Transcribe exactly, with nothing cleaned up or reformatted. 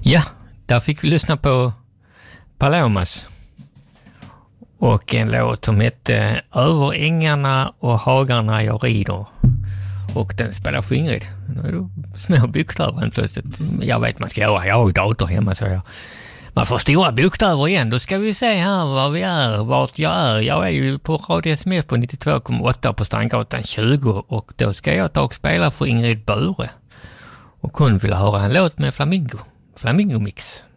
Ja, där fick vi lyssna på Palomas och en låt som hette Över ängarna och hagarna jag rider. Och den spelar för Ingrid. Nu är det små bokstäver plötsligt. Jag vet man ska göra. Jag har ju dator hemma så jag... Man får stora bokstäver igen. Då ska vi se här var vi är, vart jag är. Jag är ju på Radio S M F på nittiotvå komma åtta på Strandgatan tjugo och då ska jag ta och spela för Ingrid Bure. Och hon vill höra en låt med Flamingo. Flamingo Mix.